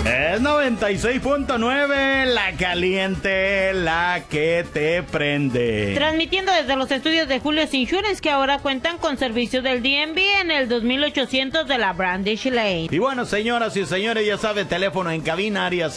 Es 96.9, la caliente, la que te prende. Transmitiendo desde los estudios de Julio's Insurance, que ahora cuentan con servicio del DMV en el 2800 de la Brandish Lane. Y bueno, señoras y señores, ya sabe, teléfono en cabina, área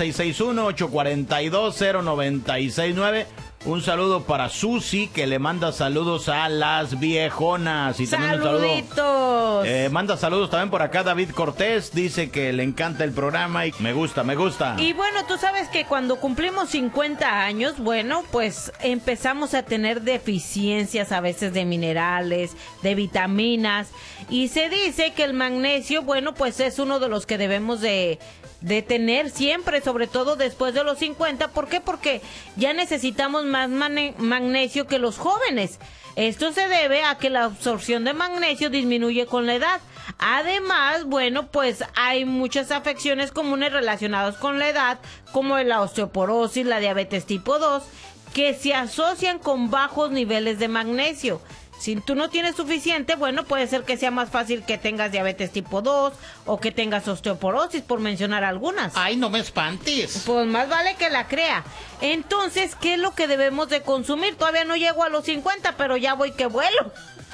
661-842-0969. Un saludo para Susi, que le manda saludos a las viejonas. Y también ¡saluditos! Manda saludos también por acá David Cortés, dice que le encanta el programa y me gusta. Y bueno, tú sabes que cuando cumplimos 50 años, bueno, pues empezamos a tener deficiencias a veces de minerales, de vitaminas, y se dice que el magnesio, bueno, pues es uno de los que debemos de tener siempre, sobre todo después de los 50. ¿Por qué? Porque ya necesitamos más magnesio que los jóvenes. Esto se debe a que la absorción de magnesio disminuye con la edad. Además, bueno, pues hay muchas afecciones comunes relacionadas con la edad, como la osteoporosis, la diabetes tipo 2, que se asocian con bajos niveles de magnesio. Si tú no tienes suficiente, bueno, puede ser que sea más fácil que tengas diabetes tipo 2 o que tengas osteoporosis, por mencionar algunas. ¡Ay, no me espantes! Pues más vale que la crea. Entonces, ¿qué es lo que debemos de consumir? Todavía no llego a los 50, pero ya voy que vuelo.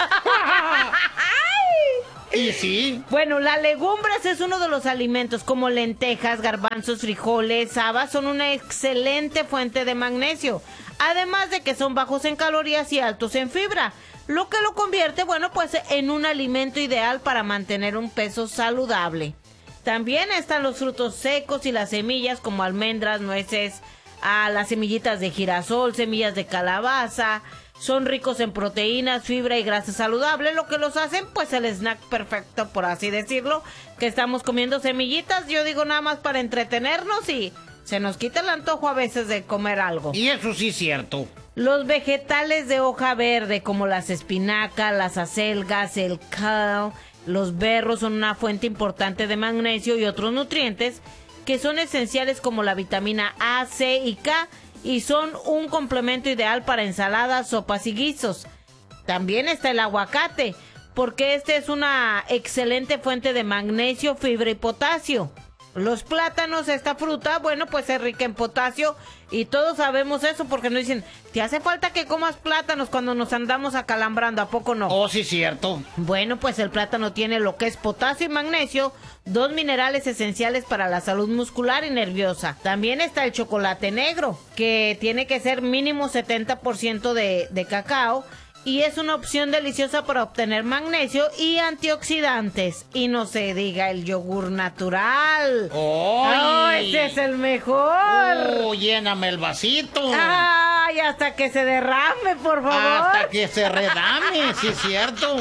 Y sí. Bueno, las legumbres es uno de los alimentos, como lentejas, garbanzos, frijoles, habas, son una excelente fuente de magnesio. Además de que son bajos en calorías y altos en fibra, lo que lo convierte, bueno, pues en un alimento ideal para mantener un peso saludable. También están los frutos secos y las semillas como almendras, nueces, las semillitas de girasol, semillas de calabaza. Son ricos en proteínas, fibra y grasa saludable, lo que los hacen pues el snack perfecto, por así decirlo, que estamos comiendo semillitas, yo digo nada más para entretenernos y se nos quita el antojo a veces de comer algo. Y eso sí es cierto. Los vegetales de hoja verde como las espinacas, las acelgas, el kale, los berros son una fuente importante de magnesio y otros nutrientes que son esenciales como la vitamina A, C y K, y son un complemento ideal para ensaladas, sopas y guisos. También está el aguacate, porque este es una excelente fuente de magnesio, fibra y potasio. Los plátanos, esta fruta, bueno, pues es rica en potasio y todos sabemos eso porque nos dicen, te hace falta que comas plátanos cuando nos andamos acalambrando, ¿a poco no? Oh, sí, cierto. Bueno, pues el plátano tiene lo que es potasio y magnesio, dos minerales esenciales para la salud muscular y nerviosa. También está el chocolate negro, que tiene que ser mínimo 70% de cacao, y es una opción deliciosa para obtener magnesio y antioxidantes. Y no se diga el yogur natural. ¡Oh, ese es el mejor! ¡Oh, lléname el vasito! ¡Ay, hasta que se derrame, por favor! ¡Hasta que se redame! ¡Sí es cierto!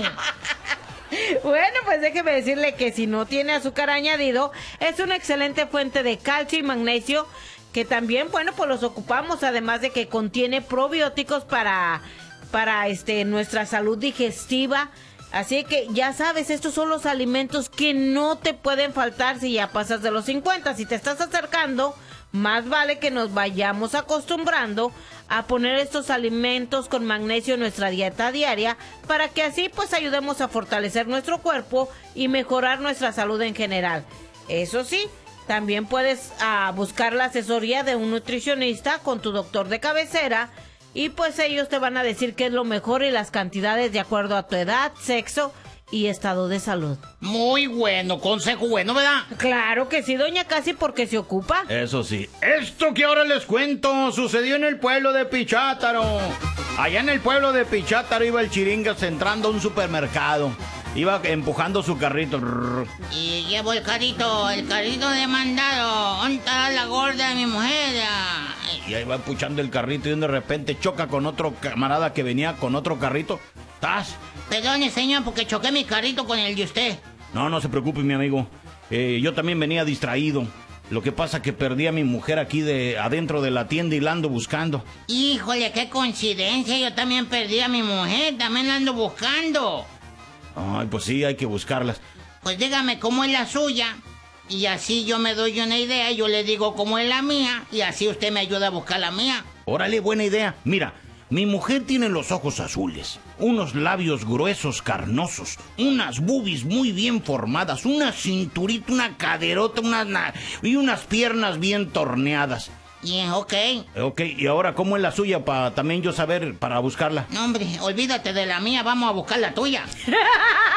Bueno, pues déjeme decirle que si no tiene azúcar añadido, es una excelente fuente de calcio y magnesio, que también, bueno, pues los ocupamos, además de que contiene probióticos para nuestra salud digestiva. Así que ya sabes, estos son los alimentos que no te pueden faltar si ya pasas de los 50. Si te estás acercando, más vale que nos vayamos acostumbrando a poner estos alimentos con magnesio en nuestra dieta diaria, para que así pues ayudemos a fortalecer nuestro cuerpo y mejorar nuestra salud en general. Eso sí, también puedes buscar la asesoría de un nutricionista con tu doctor de cabecera, y pues ellos te van a decir qué es lo mejor y las cantidades de acuerdo a tu edad, sexo y estado de salud. Muy bueno, consejo bueno, ¿verdad? Claro que sí, doña Casi, porque se ocupa. Eso sí. Esto que ahora les cuento sucedió en el pueblo de Pichátaro. Allá en el pueblo de Pichátaro iba el Chiringas entrando a un supermercado. Iba empujando su carrito. Y llevo el carrito de mandado. ¿Dónde está la gorda de mi mujer? Y ahí va empuchando el carrito y de repente choca con otro camarada que venía con otro carrito. ¿Estás? Perdone, señor, porque choqué mi carrito con el de usted. No se preocupe, mi amigo. Yo también venía distraído. Lo que pasa que perdí a mi mujer aquí adentro de la tienda y la ando buscando. Híjole, qué coincidencia. Yo también perdí a mi mujer. También la ando buscando. Ay, pues sí, hay que buscarlas. Pues dígame cómo es la suya. Y así yo me doy una idea. Yo le digo cómo es la mía. Y así usted me ayuda a buscar la mía. Órale, buena idea. Mira, Mi mujer tiene los ojos azules, unos labios gruesos carnosos, unas boobies muy bien formadas, una cinturita, una caderota, y unas piernas bien torneadas. Yeah, ok. Ok, y ahora, ¿cómo es la suya para también yo saber, para buscarla? No, hombre, olvídate de la mía, vamos a buscar la tuya.